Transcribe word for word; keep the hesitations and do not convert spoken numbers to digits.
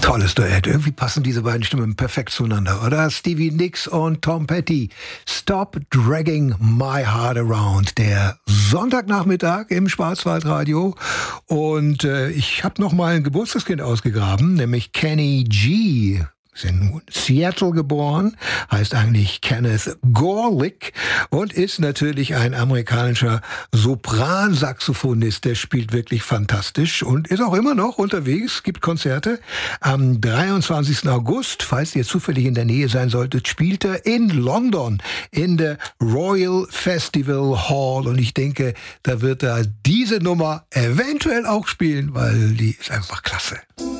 Tolles Duett. Irgendwie passen diese beiden Stimmen perfekt zueinander, oder? Stevie Nicks und Tom Petty. Stop Dragging My Heart Around. Der Sonntagnachmittag im Schwarzwaldradio. Und äh, ich habe noch mal ein Geburtstagskind ausgegraben, nämlich Kenny G. Ist in Seattle geboren, heißt eigentlich Kenneth Gorlick und ist natürlich ein amerikanischer Sopransaxophonist. Der spielt wirklich fantastisch und ist auch immer noch unterwegs, gibt Konzerte. Am dreiundzwanzigsten August, falls ihr zufällig in der Nähe sein solltet, spielt er in London in der Royal Festival Hall. Und ich denke, da wird er diese Nummer eventuell auch spielen, weil die ist einfach klasse.